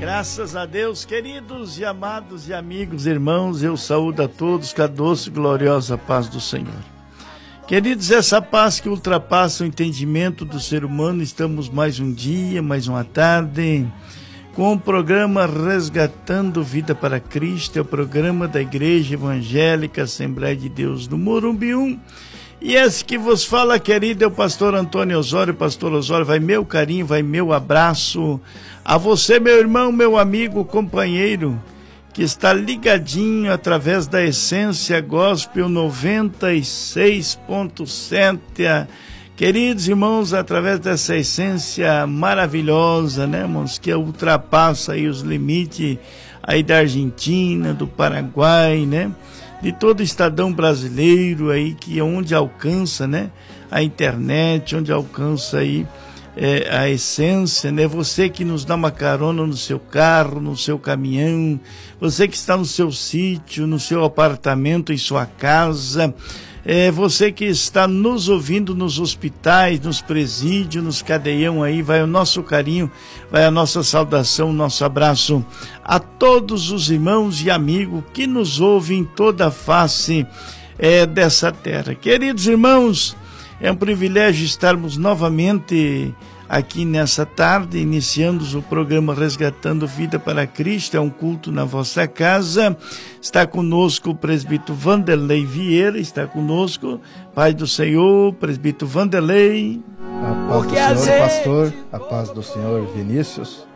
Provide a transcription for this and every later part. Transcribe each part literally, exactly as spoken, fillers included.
Graças a Deus, queridos e amados e amigos, irmãos, eu saúdo a todos com a doce e gloriosa paz do Senhor. Queridos, essa paz que ultrapassa o entendimento do ser humano, estamos mais um dia, mais uma tarde, com o programa Resgatando Vida para Cristo, é o programa da Igreja Evangélica Assembleia de Deus do Morumbi. E esse que vos fala, querido, é o pastor Antônio Osório. Pastor Osório, vai meu carinho, vai meu abraço a você, meu irmão, meu amigo, companheiro, que está ligadinho através da Essência Gospel noventa e seis ponto sete. Queridos irmãos, através dessa essência maravilhosa, né, irmãos, que ultrapassa aí os limites aí da Argentina, do Paraguai, né, de todo estadão brasileiro aí, que é onde alcança, né, a internet, onde alcança aí é, a essência, né, você que nos dá uma carona no seu carro, no seu caminhão, você que está no seu sítio, no seu apartamento, em sua casa, é, você que está nos ouvindo nos hospitais, nos presídios, nos cadeião aí, vai o nosso carinho, vai a nossa saudação, nosso abraço a todos os irmãos e amigos que nos ouvem em toda a face é, dessa terra. Queridos irmãos, é um privilégio estarmos novamente aqui nessa tarde, iniciando o programa Resgatando Vida para Cristo, é um culto na vossa casa. Está conosco o presbítero Vanderlei Vieira, está conosco, Pai do Senhor, presbítero Vanderlei. A paz do Senhor, pastor, a paz do Senhor, Vinícius.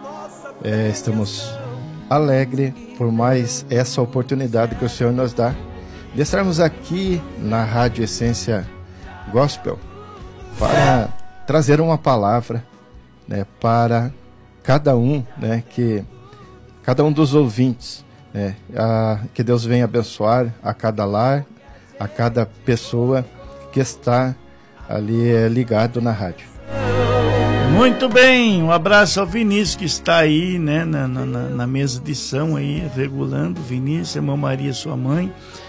É, estamos alegres por mais essa oportunidade que o Senhor nos dá de estarmos aqui na Rádio Essência Gospel para trazer uma palavra, né, para cada um, né, que cada um dos ouvintes, né, a, que Deus venha abençoar a cada lar, a cada pessoa que está ali é, ligado na rádio. Muito bem, um abraço ao Vinícius que está aí, né, na, na, na mesa de som aí, regulando. Vinícius, irmã Maria, sua mãe.